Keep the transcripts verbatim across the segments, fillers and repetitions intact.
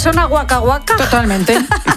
Suena Waka Waka. Totalmente.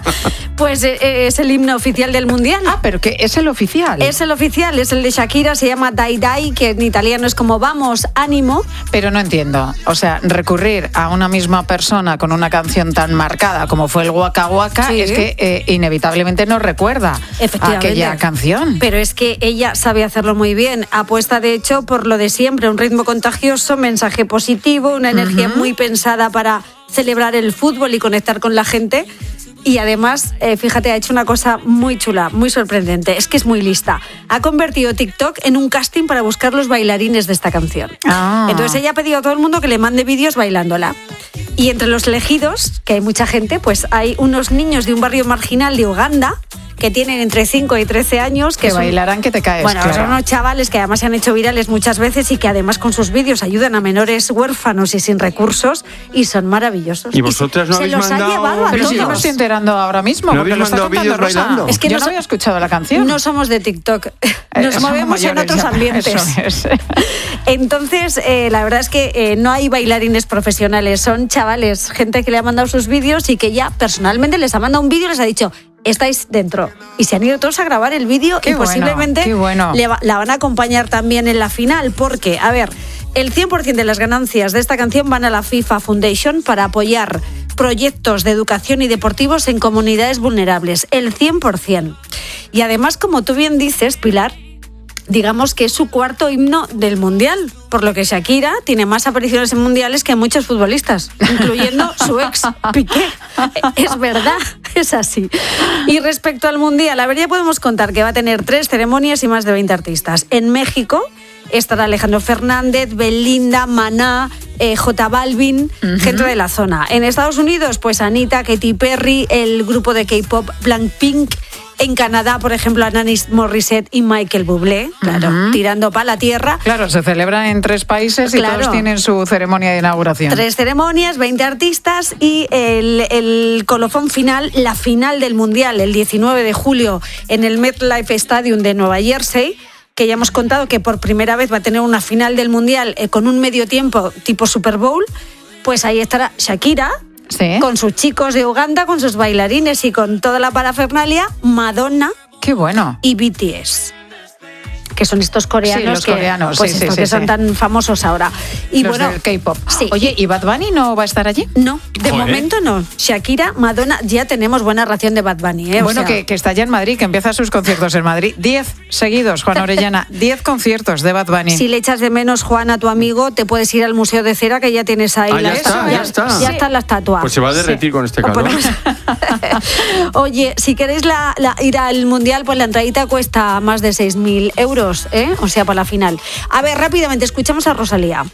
Pues eh, es el himno oficial del Mundial. Ah, pero que es el oficial. Es el oficial, es el de Shakira, se llama Dai Dai, que en italiano es como vamos, ánimo. Pero no entiendo, o sea, recurrir a una misma persona con una canción tan marcada como fue el Waka Waka, sí. es que eh, inevitablemente nos recuerda a aquella canción. Pero es que ella sabe hacerlo muy bien, apuesta de hecho por lo de siempre, un ritmo contagioso, mensaje positivo, una energía uh-huh. muy pensada para celebrar el fútbol y conectar con la gente. Y además, eh, fíjate, ha hecho una cosa muy chula, muy sorprendente. Es que es muy lista. Ha convertido TikTok en un casting para buscar los bailarines de esta canción. Ah. Entonces ella ha pedido a todo el mundo que le mande vídeos bailándola. Y entre los elegidos, que hay mucha gente, pues hay unos niños de un barrio marginal de Uganda que tienen entre cinco y trece años. Que, que son, bailarán que te caes, Bueno, claro. son unos chavales que además se han hecho virales muchas veces y que además con sus vídeos ayudan a menores huérfanos y sin recursos y son maravillosos. ¿Y vosotras no se habéis los mandado ha llevado a Pero todos. si yo me estoy enterando ahora mismo, ¿No porque lo está contando Rosa. Bailando? Es que yo no, no había escuchado la canción. No somos de TikTok, nos eh, movemos en otros ya, ambientes. Eso es. Entonces, eh, la verdad es que eh, no hay bailarines profesionales, son chavales, gente que le ha mandado sus vídeos y que ya personalmente les ha mandado un vídeo y les ha dicho... estáis dentro. Y se han ido todos a grabar el vídeo y bueno, posiblemente bueno. le va, la van a acompañar también en la final, porque, a ver, el cien por ciento de las ganancias de esta canción van a la FIFA Foundation para apoyar proyectos de educación y deportivos en comunidades vulnerables, el cien por ciento. Y además, como tú bien dices, Pilar, digamos que es su cuarto himno del Mundial, por lo que Shakira tiene más apariciones en mundiales que muchos futbolistas, incluyendo su ex Piqué. Es verdad, es así. Y respecto al Mundial, a ver, ya podemos contar que va a tener tres ceremonias y más de veinte artistas. En México estará Alejandro Fernández, Belinda, Maná, eh, J Balvin, uh-huh. gente de la zona. En Estados Unidos, pues Anita, Katy Perry, el grupo de K-pop Blackpink. En Canadá, por ejemplo, Alanis Morissette y Michael Bublé, claro, uh-huh. tirando para la tierra. Claro, se celebra en tres países y claro. todos tienen su ceremonia de inauguración. Tres ceremonias, veinte artistas y el, el colofón final, la final del Mundial, el diecinueve de julio en el MetLife Stadium de Nueva Jersey, que ya hemos contado que por primera vez va a tener una final del Mundial eh, con un medio tiempo tipo Super Bowl. Pues ahí estará Shakira, ¿sí? con sus chicos de Uganda, con sus bailarines y con toda la parafernalia, Madonna. ¡Qué bueno! Y B T S, que son estos coreanos, sí, los que, coreanos, pues sí, estos sí, que sí, son sí. tan famosos ahora. Y los bueno, del K-pop. Sí. Oye, ¿y Bad Bunny no va a estar allí? No, de Joder. momento no. Shakira, Madonna, ya tenemos buena ración de Bad Bunny, ¿eh? O Bueno, sea, que, que está ya en Madrid, que empieza sus conciertos en Madrid. Diez seguidos, Juan Orellana. Diez conciertos de Bad Bunny. si le echas de menos, Juan, a tu amigo, te puedes ir al Museo de Cera, que ya tienes ahí Ah, la ya está, ya está. Ya Sí. está la estatua. Pues se va a derretir Sí. con este O calor. ponemos- Oye, si queréis la, la, ir al Mundial, pues la entradita cuesta más de seis mil euros, ¿eh? O sea, para la final. A ver, rápidamente, escuchamos a Rosalía.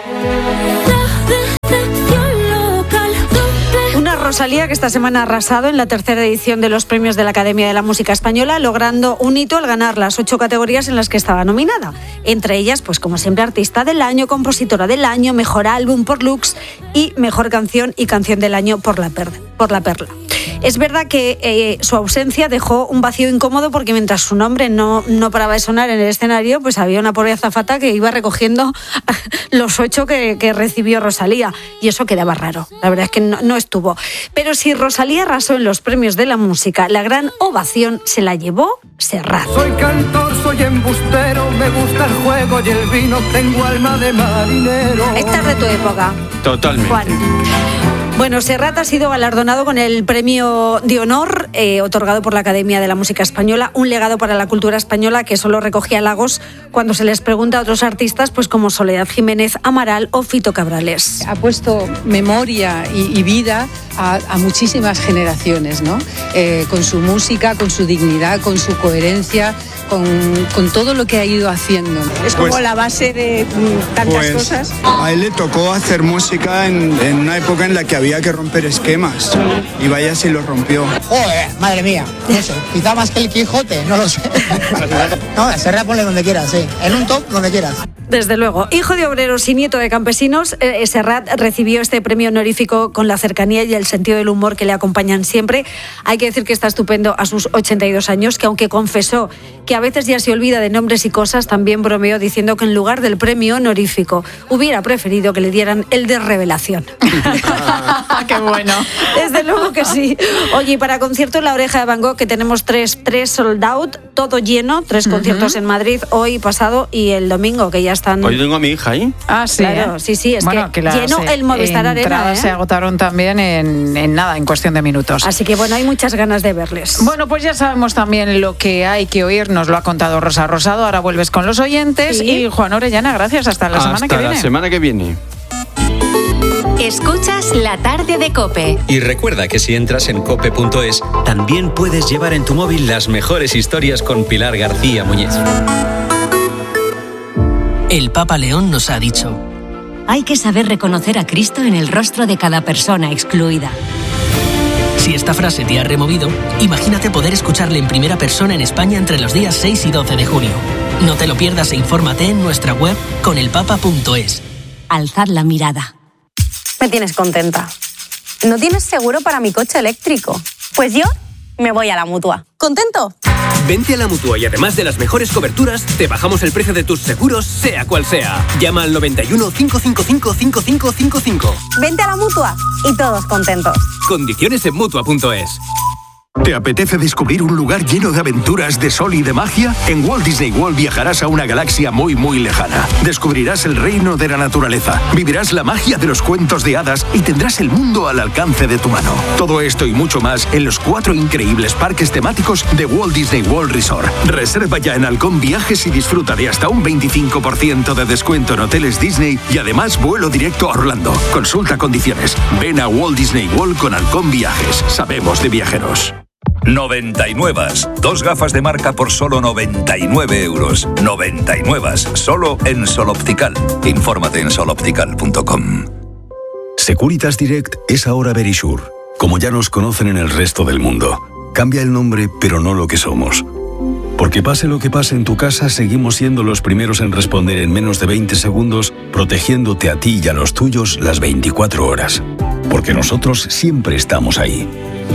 Una Rosalía que esta semana ha arrasado en la tercera edición de los premios de la Academia de la Música Española, logrando un hito al ganar las ocho categorías en las que estaba nominada. Entre ellas, pues como siempre, artista del año, compositora del año, mejor álbum por Lux y mejor canción y canción del año por La, per- por la Perla. Es verdad que eh, su ausencia dejó un vacío incómodo porque mientras su nombre no, no paraba de sonar en el escenario, pues había una pobre azafata que iba recogiendo los ocho que, que recibió Rosalía. Y eso quedaba raro. La verdad es que no, no estuvo. Pero si Rosalía arrasó en los premios de la música, la gran ovación se la llevó Serrat. Soy cantor, soy embustero, me gusta el juego y el vino, tengo alma de marinero. Esta es de tu época, Totalmente. Juan. Bueno, Serrat ha sido galardonado con el premio de honor eh, otorgado por la Academia de la Música Española, un legado para la cultura española que solo recogía halagos cuando se les pregunta a otros artistas, pues como Soledad Jiménez, Amaral o Fito Cabrales. Ha puesto memoria y, y vida a, a muchísimas generaciones, ¿no? Eh, con su música, con su dignidad, con su coherencia, con, con todo lo que ha ido haciendo. Es como Pues- la base de mm, tantas Pues cosas. a él le tocó hacer música en, en una época en la que había que romper esquemas y vaya si lo rompió. Joder, madre mía, no sé, quizá más que el Quijote, no lo sé. No, Serrat ponle donde quieras, sí, en un top donde quieras. Desde luego, hijo de obreros y nieto de campesinos, eh, Serrat recibió este premio honorífico con la cercanía y el sentido del humor que le acompañan siempre. Hay que decir que está estupendo a sus ochenta y dos años, que aunque confesó que que a veces ya se olvida de nombres y cosas, también bromeó diciendo que en lugar del premio honorífico hubiera preferido que le dieran el de revelación. ¡Qué bueno! Desde luego que sí. Oye, y para concierto en La Oreja de Van Gogh, que tenemos tres, tres sold out, todo lleno, tres uh-huh. conciertos en Madrid, hoy, pasado y el domingo, que ya están... Hoy tengo a mi hija ahí. Ah, sí. Claro, ¿eh? sí, sí, es bueno, que, que lleno el Movistar Arena. ¿eh? Se agotaron también en, en nada, en cuestión de minutos. Así que bueno, hay muchas ganas de verles. Bueno, pues ya sabemos también lo que hay que oír, nos lo ha contado Rosa Rosado, ahora vuelves con los oyentes sí. y Juan Orellana, gracias, hasta la hasta semana que viene. Hasta la semana que viene. Escuchas La Tarde de COPE. Y recuerda que si entras en cope punto es, también puedes llevar en tu móvil las mejores historias con Pilar García Muñiz. El Papa León nos ha dicho: hay que saber reconocer a Cristo en el rostro de cada persona excluida. Si esta frase te ha removido, imagínate poder escucharle en primera persona en España entre los días seis y doce de junio. No te lo pierdas e infórmate en nuestra web con el papa punto es. Alzad la mirada. Me tienes contenta. ¿No tienes seguro para mi coche eléctrico? Pues yo me voy a la Mutua. ¿Contento? Vente a la Mutua y además de las mejores coberturas, te bajamos el precio de tus seguros, sea cual sea. Llama al noventa y uno, cinco cinco cinco, cinco cinco cinco cinco. Vente a la Mutua y todos contentos. Condiciones en Mutua punto es. ¿Te apetece descubrir un lugar lleno de aventuras, de sol y de magia? En Walt Disney World viajarás a una galaxia muy, muy lejana. Descubrirás el reino de la naturaleza, vivirás la magia de los cuentos de hadas y tendrás el mundo al alcance de tu mano. Todo esto y mucho más en los cuatro increíbles parques temáticos de Walt Disney World Resort. Reserva ya en Halcón Viajes y disfruta de hasta un veinticinco por ciento de descuento en hoteles Disney y además vuelo directo a Orlando. Consulta condiciones. Ven a Walt Disney World con Halcón Viajes. Sabemos de viajeros. noventa y nueve. Dos gafas de marca por solo noventa y nueve euros. noventa y nueve. Solo en Sol Optical. Infórmate en sol optical punto com. Securitas Direct es ahora Verisure, como ya nos conocen en el resto del mundo. Cambia el nombre, pero no lo que somos. Porque pase lo que pase en tu casa, seguimos siendo los primeros en responder en menos de veinte segundos, protegiéndote a ti y a los tuyos las veinticuatro horas. Porque nosotros siempre estamos ahí.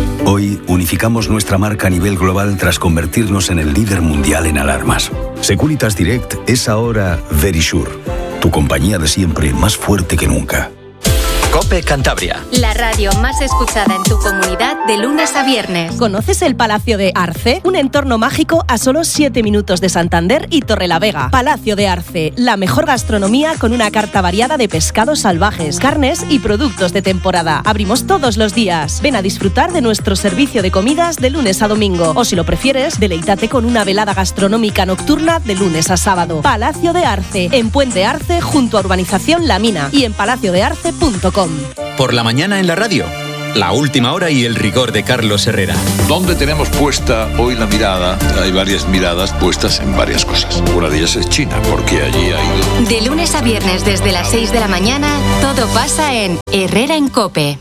Hoy unificamos nuestra marca a nivel global tras convertirnos en el líder mundial en alarmas. Securitas Direct es ahora Verisure, tu compañía de siempre más fuerte que nunca. COPE Cantabria. La radio más escuchada en tu comunidad de lunes a viernes. ¿Conoces el Palacio de Arce? Un entorno mágico a solo siete minutos de Santander y Torrelavega. Palacio de Arce, la mejor gastronomía con una carta variada de pescados salvajes, carnes y productos de temporada. Abrimos todos los días. Ven a disfrutar de nuestro servicio de comidas de lunes a domingo. O si lo prefieres, deleítate con una velada gastronómica nocturna de lunes a sábado. Palacio de Arce, en Puente Arce, junto a Urbanización La Mina y en palacio de arce punto com. Por la mañana en la radio, la última hora y el rigor de Carlos Herrera. ¿Dónde tenemos puesta hoy la mirada? Hay varias miradas puestas en varias cosas. Una de ellas es China, porque allí ha ido... De lunes a viernes desde las seis de la mañana, todo pasa en Herrera en COPE.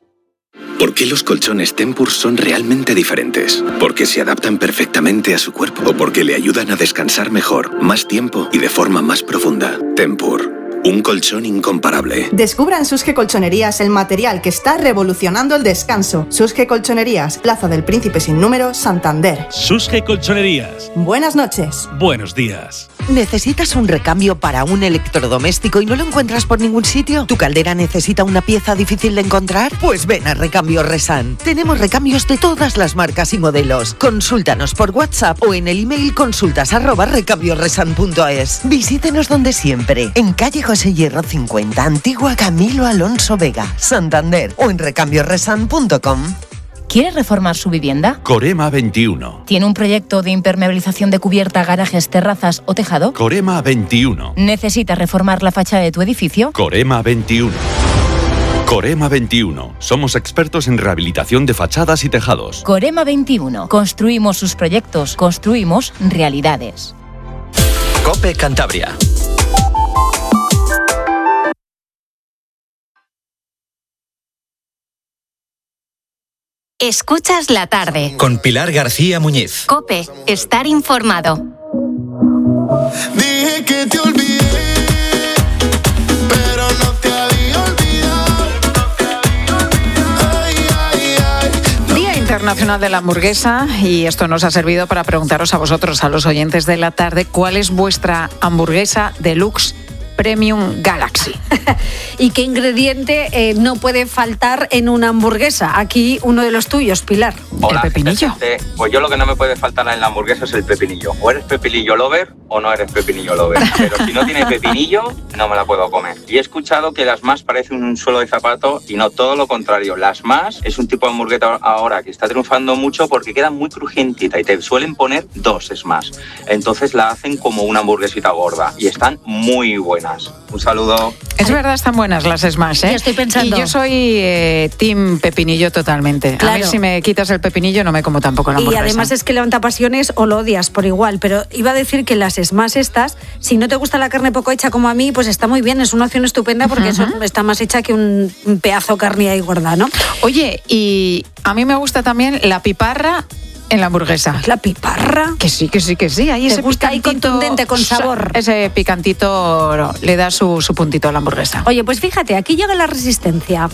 ¿Por qué los colchones Tempur son realmente diferentes? Porque se adaptan perfectamente a su cuerpo o porque le ayudan a descansar mejor, más tiempo y de forma más profunda. Tempur. Un colchón incomparable. Descubra en Susge Colchonerías el material que está revolucionando el descanso. Susge Colchonerías, Plaza del Príncipe sin número, Santander. Susge Colchonerías. Buenas noches. Buenos días. ¿Necesitas un recambio para un electrodoméstico y no lo encuentras por ningún sitio? ¿Tu caldera necesita una pieza difícil de encontrar? Pues ven a Recambio Resan. Tenemos recambios de todas las marcas y modelos. Consúltanos por WhatsApp o en el email consultas arroba recambio resan punto es. Visítenos donde siempre, en calle José Hierro cincuenta, Antigua Camilo Alonso Vega, Santander, o en recambio resan punto com. ¿Quiere reformar su vivienda? Corema veintiuno. ¿Tiene un proyecto de impermeabilización de cubierta, garajes, terrazas o tejado? Corema veintiuno. ¿Necesita reformar la fachada de tu edificio? Corema veintiuno. Corema veintiuno. Somos expertos en rehabilitación de fachadas y tejados. Corema veintiuno. Construimos sus proyectos, construimos realidades. COPE Cantabria. Escuchas la tarde. Con Pilar García Muñiz. COPE, estar informado. Dije que te olvidé, pero no te había olvidado. Ay, ay, ay. Día Internacional Internacional de la Hamburguesa y esto nos ha servido para preguntaros a vosotros, a los oyentes de la tarde, ¿cuál es vuestra hamburguesa deluxe Premium Galaxy? ¿Y qué ingrediente eh, no puede faltar en una hamburguesa? Aquí uno de los tuyos, Pilar. Hola, el pepinillo. Gente, pues yo lo que no me puede faltar en la hamburguesa es el pepinillo. O eres pepinillo lover o no eres pepinillo lover. Pero si no tiene pepinillo, no me la puedo comer. Y he escuchado que las más parecen un suelo de zapato y no, todo lo contrario. Las más es un tipo de hamburguesa ahora que está triunfando mucho porque queda muy crujientita y te suelen poner dos es más. Entonces la hacen como una hamburguesita gorda y están muy buenas. Un saludo. Es verdad, están buenas las Smash, ¿eh? Yo estoy pensando. Y yo soy eh, team pepinillo totalmente. Claro. A mí si me quitas el pepinillo no me como tampoco la hamburguesa. Y además es que levanta pasiones o lo odias por igual. Pero iba a decir que las Smash estas, si no te gusta la carne poco hecha como a mí, pues está muy bien. Es una opción estupenda porque uh-huh. eso está más hecha que un, un pedazo de carne ahí gorda, ¿no? Oye, y a mí me gusta también la piparra en la hamburguesa. ¿La piparra? Que sí, que sí, que sí. Ahí ese gusta ahí contundente, con sabor. Ese picantito le da su, su puntito a la hamburguesa. Oye, pues fíjate, aquí llega la resistencia.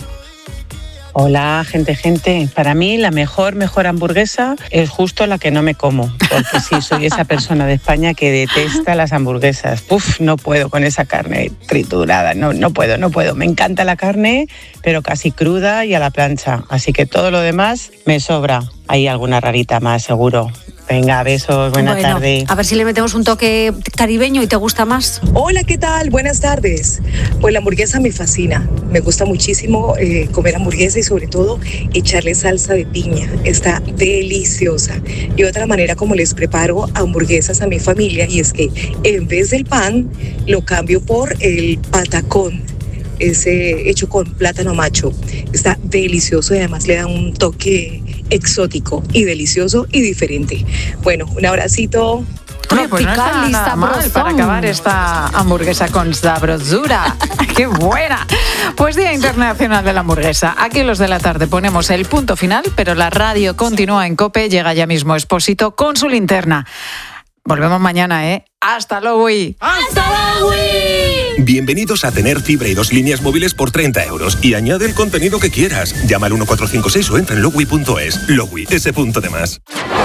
Hola, gente, gente. Para mí la mejor, mejor hamburguesa es justo la que no me como. Porque sí, soy esa persona de España que detesta las hamburguesas. Uf, no puedo con esa carne triturada. No, no puedo, no puedo. Me encanta la carne, pero casi cruda y a la plancha. Así que todo lo demás me sobra. Hay alguna rarita más, seguro. Venga, besos, buena bueno, tarde. A ver si le metemos un toque caribeño y te gusta más. Hola, ¿qué tal? Buenas tardes. Pues la hamburguesa me fascina. Me gusta muchísimo eh, comer hamburguesa y sobre todo echarle salsa de piña. Está deliciosa. Y otra manera como les preparo hamburguesas a mi familia y es que en vez del pan lo cambio por el patacón. Ese hecho con plátano macho. Está delicioso y además le da un toque exótico y delicioso y diferente. Bueno, un abracito. Oye, pues no está nada mal para acabar esta hamburguesa con sabrosura. ¡Qué buena! Pues Día Internacional de la Hamburguesa. Aquí los de la tarde ponemos el punto final, pero la radio continúa en COPE. Llega ya mismo Expósito con su linterna. Volvemos mañana, ¿eh? ¡Hasta luego! ¡Hasta luego! Bienvenidos a tener fibra y dos líneas móviles por treinta euros y añade el contenido que quieras. Llama al uno cuatro cinco seis o entra en logui punto es. Logui, ese punto de más.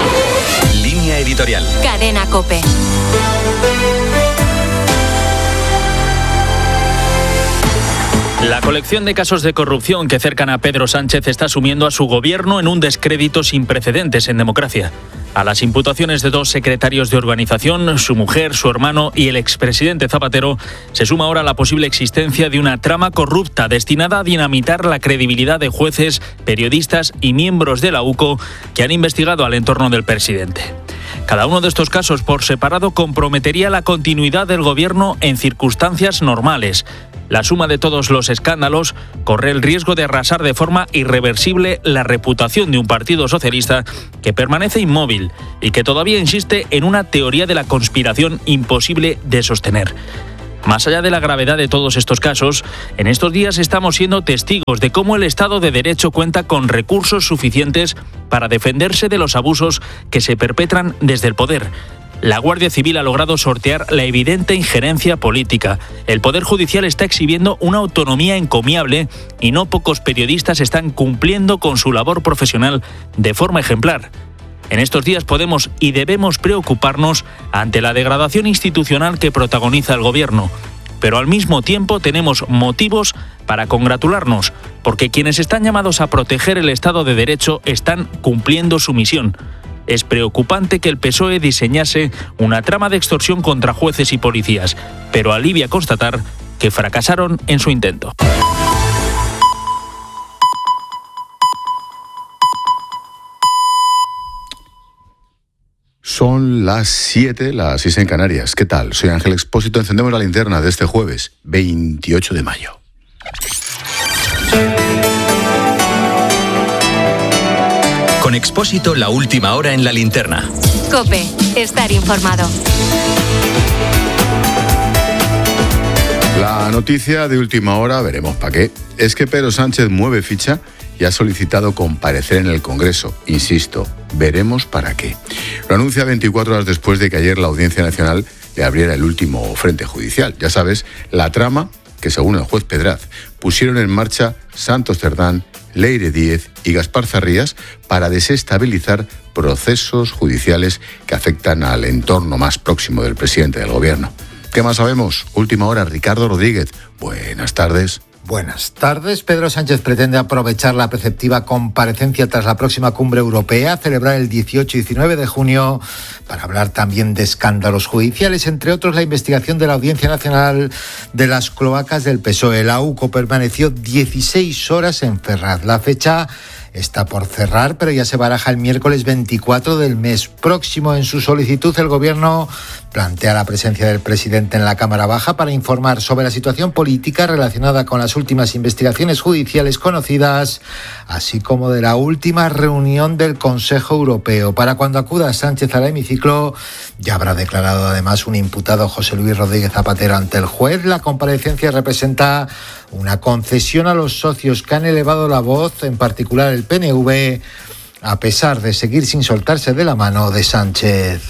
Línea editorial. Cadena COPE. La colección de casos de corrupción que cercan a Pedro Sánchez está sumiendo a su gobierno en un descrédito sin precedentes en democracia. A las imputaciones de dos secretarios de organización, su mujer, su hermano y el expresidente Zapatero, se suma ahora la posible existencia de una trama corrupta destinada a dinamitar la credibilidad de jueces, periodistas y miembros de la U C O que han investigado al entorno del presidente. Cada uno de estos casos por separado comprometería la continuidad del gobierno en circunstancias normales. La suma de todos los escándalos corre el riesgo de arrasar de forma irreversible la reputación de un partido socialista que permanece inmóvil y que todavía insiste en una teoría de la conspiración imposible de sostener. Más allá de la gravedad de todos estos casos, en estos días estamos siendo testigos de cómo el Estado de Derecho cuenta con recursos suficientes para defenderse de los abusos que se perpetran desde el poder. La Guardia Civil ha logrado sortear la evidente injerencia política. El Poder Judicial está exhibiendo una autonomía encomiable y no pocos periodistas están cumpliendo con su labor profesional de forma ejemplar. En estos días podemos y debemos preocuparnos ante la degradación institucional que protagoniza el gobierno. Pero al mismo tiempo tenemos motivos para congratularnos, porque quienes están llamados a proteger el Estado de Derecho están cumpliendo su misión. Es preocupante que el P S O E diseñase una trama de extorsión contra jueces y policías, pero alivia constatar que fracasaron en su intento. Son las siete, las seis en Canarias. ¿Qué tal? Soy Ángel Expósito. Encendemos la linterna de este jueves, veintiocho de mayo. Con Expósito, la última hora en la linterna. COPE, estar informado. La noticia de última hora, veremos para qué, es que Pedro Sánchez mueve ficha y ha solicitado comparecer en el Congreso. Insisto, veremos para qué. Lo anuncia veinticuatro horas después de que ayer la Audiencia Nacional le abriera el último frente judicial. Ya sabes, la trama que, según el juez Pedraz, pusieron en marcha Santos Cerdán, Leire Díez y Gaspar Zarrías para desestabilizar procesos judiciales que afectan al entorno más próximo del presidente del gobierno. ¿Qué más sabemos? Última hora, Ricardo Rodríguez. Buenas tardes. Buenas tardes. Pedro Sánchez pretende aprovechar la preceptiva comparecencia tras la próxima cumbre europea, celebrar el dieciocho y diecinueve de junio, para hablar también de escándalos judiciales, entre otros la investigación de la Audiencia Nacional de las cloacas del P S O E. La U C O permaneció dieciséis horas en Ferraz. La fecha está por cerrar, pero ya se baraja el miércoles veinticuatro del mes próximo. En su solicitud, el Gobierno plantea la presencia del presidente en la Cámara Baja para informar sobre la situación política relacionada con las últimas investigaciones judiciales conocidas, así como de la última reunión del Consejo Europeo. Para cuando acuda Sánchez al hemiciclo, ya habrá declarado además un imputado, José Luis Rodríguez Zapatero, ante el juez. La comparecencia representa una concesión a los socios que han elevado la voz, en particular el P N V, a pesar de seguir sin soltarse de la mano de Sánchez.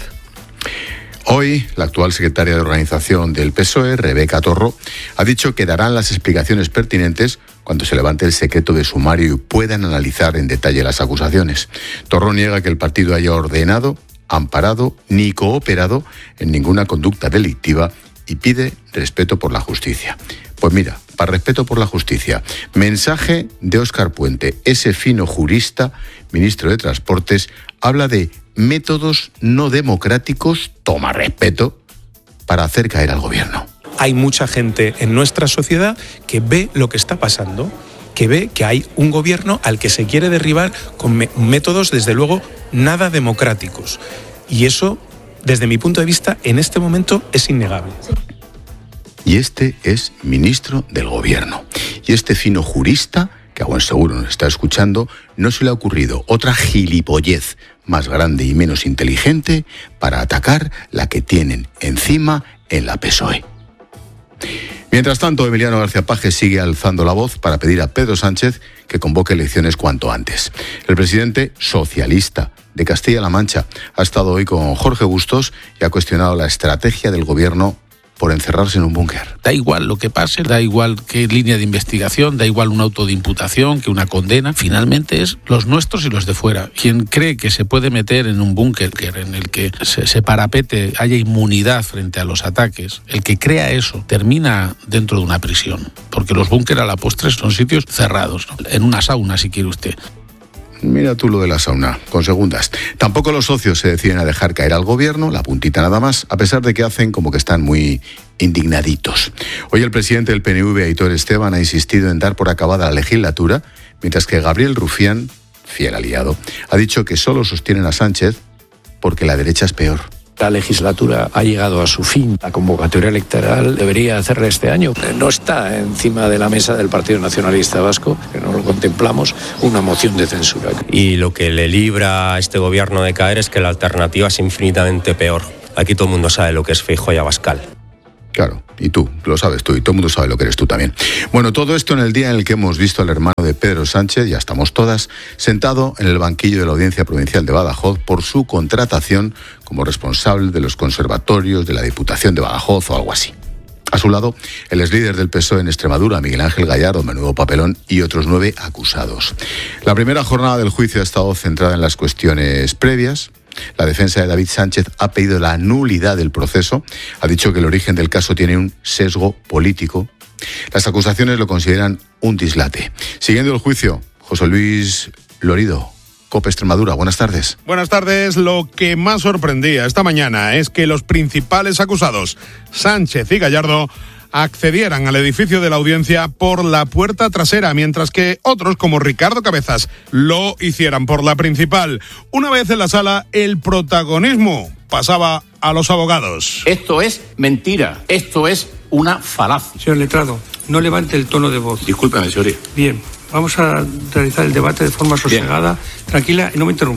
Hoy, la actual secretaria de Organización del P S O E, Rebeca Torro, ha dicho que darán las explicaciones pertinentes cuando se levante el secreto de sumario y puedan analizar en detalle las acusaciones. Torro niega que el partido haya ordenado, amparado ni cooperado en ninguna conducta delictiva y pide respeto por la justicia. Pues mira, para respeto por la justicia, mensaje de Óscar Puente, ese fino jurista, ministro de Transportes, habla de métodos no democráticos, toma respeto, para hacer caer al gobierno. Hay mucha gente en nuestra sociedad que ve lo que está pasando, que ve que hay un gobierno al que se quiere derribar con me- métodos, desde luego, nada democráticos. Y eso, desde mi punto de vista, en este momento es innegable. Y este es ministro del gobierno. Y este fino jurista, que a buen seguro nos está escuchando, no se le ha ocurrido otra gilipollez más grande y menos inteligente para atacar la que tienen encima en la P S O E. Mientras tanto, Emiliano García Paje sigue alzando la voz para pedir a Pedro Sánchez que convoque elecciones cuanto antes. El presidente socialista de Castilla-La Mancha ha estado hoy con Jorge Bustos y ha cuestionado la estrategia del gobierno por encerrarse en un búnker. Da igual lo que pase, da igual qué línea de investigación, da igual un auto de imputación que una condena. Finalmente es los nuestros y los de fuera. Quien cree que se puede meter en un búnker en el que se, se parapete, haya inmunidad frente a los ataques, el que crea eso termina dentro de una prisión. Porque los búnker a la postre son sitios cerrados, ¿no? En una sauna, si quiere usted. Mira tú lo de la sauna, con segundas. Tampoco los socios se deciden a dejar caer al gobierno, la puntita nada más, a pesar de que hacen como que están muy indignaditos. Hoy el presidente del P N V, Aitor Esteban, ha insistido en dar por acabada la legislatura, mientras que Gabriel Rufián, fiel aliado, ha dicho que solo sostienen a Sánchez porque la derecha es peor. La legislatura ha llegado a su fin. La convocatoria electoral debería hacerla este año. No está encima de la mesa del Partido Nacionalista Vasco, que no lo contemplamos, una moción de censura. Y lo que le libra a este gobierno de caer es que la alternativa es infinitamente peor. Aquí todo el mundo sabe lo que es Feijóo y Abascal. Claro, y tú, lo sabes tú, y todo el mundo sabe lo que eres tú también. Bueno, todo esto en el día en el que hemos visto al hermano de Pedro Sánchez, ya estamos todas, sentado en el banquillo de la Audiencia Provincial de Badajoz por su contratación como responsable de los conservatorios de la Diputación de Badajoz o algo así. A su lado, el exlíder del P S O E en Extremadura, Miguel Ángel Gallardo, menudo papelón, y otros nueve acusados. La primera jornada del juicio ha estado centrada en las cuestiones previas. La defensa de David Sánchez ha pedido la nulidad del proceso, ha dicho que el origen del caso tiene un sesgo político. Las acusaciones lo consideran un dislate. Siguiendo el juicio, José Luis Lorido, COPE Extremadura, buenas tardes. Buenas tardes. Lo que más sorprendía esta mañana es que los principales acusados, Sánchez y Gallardo, accedieran al edificio de la audiencia por la puerta trasera, mientras que otros, como Ricardo Cabezas, lo hicieran por la principal. Una vez en la sala, el protagonismo pasaba a los abogados. Esto es mentira, esto es una falacia. Señor letrado, no levante el tono de voz. Discúlpeme, señoría. Bien, vamos a realizar el debate de forma sosegada, Bien. tranquila y no me interrumpa.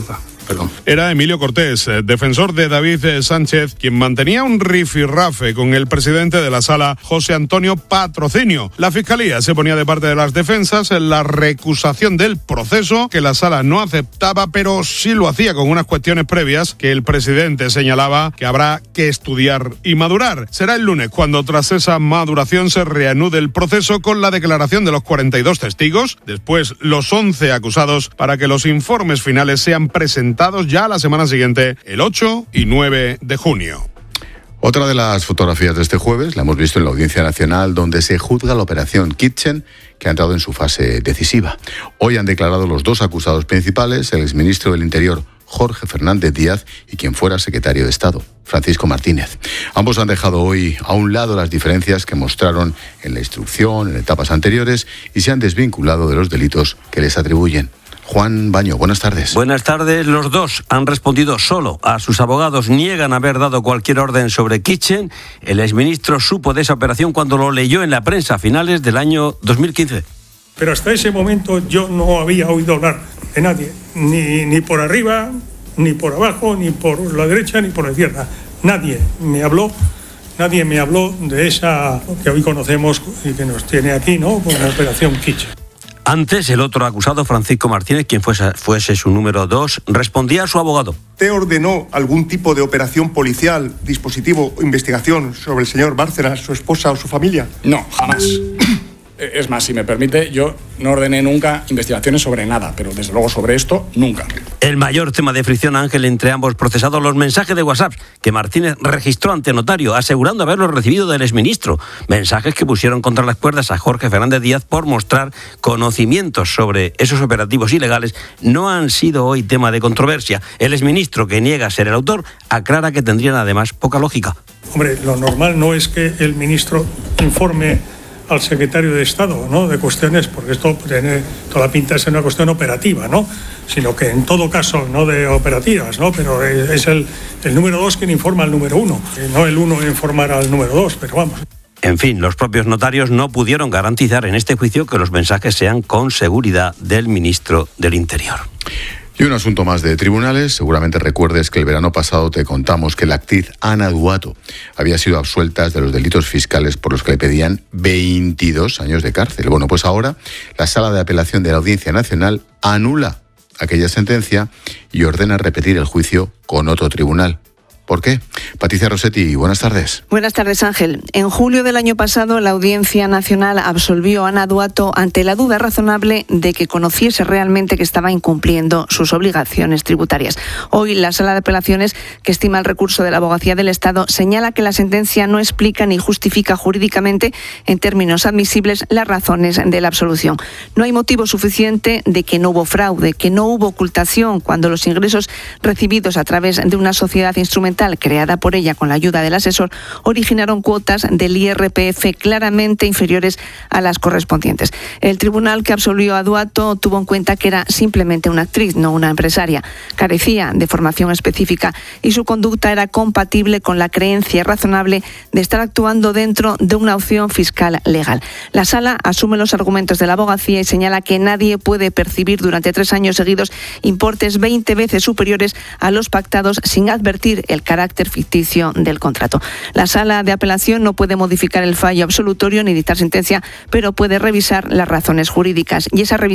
Perdón. Era Emilio Cortés, defensor de David Sánchez, quien mantenía un rifirrafe con el presidente de la Sala, José Antonio Patrocinio. La Fiscalía se ponía de parte de las defensas en la recusación del proceso, que la Sala no aceptaba, pero sí lo hacía con unas cuestiones previas que el presidente señalaba que habrá que estudiar y madurar. Será el lunes cuando, tras esa maduración, se reanude el proceso con la declaración de los cuarenta y dos testigos, después los once acusados, para que los informes finales sean presentados ya la semana siguiente, el ocho y nueve de junio. Otra de las fotografías de este jueves la hemos visto en la Audiencia Nacional, donde se juzga la operación Kitchen, que ha entrado en su fase decisiva. Hoy han declarado los dos acusados principales, el exministro del Interior, Jorge Fernández Díaz, y quien fuera secretario de Estado, Francisco Martínez. Ambos han dejado hoy a un lado las diferencias que mostraron en la instrucción, en etapas anteriores, y se han desvinculado de los delitos que les atribuyen. Juan Baño, buenas tardes. Buenas tardes. Los dos han respondido solo a sus abogados. Niegan haber dado cualquier orden sobre Kitchen. El exministro supo de esa operación cuando lo leyó en la prensa a finales del año dos mil quince. Pero hasta ese momento yo no había oído hablar de nadie, ni, ni por arriba, ni por abajo, ni por la derecha, ni por la izquierda. Nadie me habló, nadie me habló de esa que hoy conocemos y que nos tiene aquí, ¿no?, como la operación Kitchen. Antes, el otro acusado, Francisco Martínez, quien fuese, fuese su número dos, respondía a su abogado. ¿Te ordenó algún tipo de operación policial, dispositivo o investigación sobre el señor Bárcenas, su esposa o su familia? No, jamás. Es más, si me permite, yo no ordené nunca investigaciones sobre nada, pero desde luego sobre esto, nunca. El mayor tema de fricción, Ángel, entre ambos procesados, los mensajes de WhatsApp que Martínez registró ante notario, asegurando haberlos recibido del exministro. Mensajes que pusieron contra las cuerdas a Jorge Fernández Díaz por mostrar conocimientos sobre esos operativos ilegales. No han sido hoy tema de controversia. El exministro, que niega ser el autor, aclara que tendrían además poca lógica. Hombre, lo normal no es que el ministro informe al secretario de Estado, ¿no?, de cuestiones, porque esto tiene toda la pinta de ser una cuestión operativa, ¿no?, sino que en todo caso no de operativas, ¿no?, pero es el, el número dos quien informa al número uno, no el uno informar al número dos, pero vamos. En fin, los propios notarios no pudieron garantizar en este juicio que los mensajes sean con seguridad del ministro del Interior. Y un asunto más de tribunales. Seguramente recuerdes que el verano pasado te contamos que la actriz Ana Duato había sido absuelta de los delitos fiscales por los que le pedían veintidós años de cárcel. Bueno, pues ahora la Sala de Apelación de la Audiencia Nacional anula aquella sentencia y ordena repetir el juicio con otro tribunal. ¿Por qué? Patricia Rossetti, buenas tardes. Buenas tardes, Ángel. En julio del año pasado, la Audiencia Nacional absolvió a Ana Duato ante la duda razonable de que conociese realmente que estaba incumpliendo sus obligaciones tributarias. Hoy, la Sala de Apelaciones, que estima el recurso de la Abogacía del Estado, señala que la sentencia no explica ni justifica jurídicamente, en términos admisibles, las razones de la absolución. No hay motivo suficiente de que no hubo fraude, que no hubo ocultación cuando los ingresos recibidos a través de una sociedad instrumental creada por ella con la ayuda del asesor originaron cuotas del I R P F claramente inferiores a las correspondientes. El tribunal que absolvió a Duato tuvo en cuenta que era simplemente una actriz, no una empresaria. Carecía de formación específica y su conducta era compatible con la creencia razonable de estar actuando dentro de una opción fiscal legal. La Sala asume los argumentos de la abogacía y señala que nadie puede percibir durante tres años seguidos importes veinte veces superiores a los pactados sin advertir el carácter ficticio del contrato. La Sala de Apelación no puede modificar el fallo absolutorio ni dictar sentencia, pero puede revisar las razones jurídicas, y esa revisión